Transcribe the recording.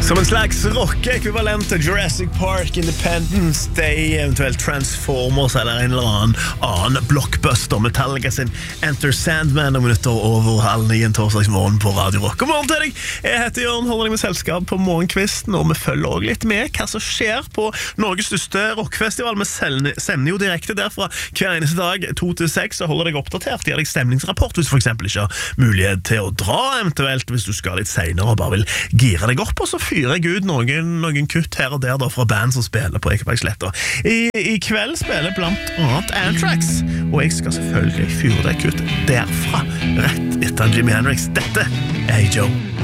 Som en slags rock-ekvivalent til Jurassic Park, Independence Day, eventuelt Transformers eller en eller annen blockbuster. Metallica sin Enter Sandman om minutter over 8:30 en torsdagsmorgen på Radio Rock. God morgen til deg! Jeg heter Jørn, holder deg med selskap på morgenkvisten, og vi følger også litt med hva som skjer på Norges største rockfestival. Vi sender jo direkte derfra hver eneste dag 2-6 og holder deg oppdatert. Gir deg stemningsrapport hvis for eksempel ikke har mulighet til å dra, eventuelt hvis du skal litt senere og bare vil gire deg opp, og så fyrer jeg ut noen kutt her og der da, fra band som spiller på Ekebergsletta. I kveld spiller blant annet Anthrax, og jeg skal selvfølgelig fyre deg kutt derfra rett etter Jimi Hendrix. Dette er Hey Joe.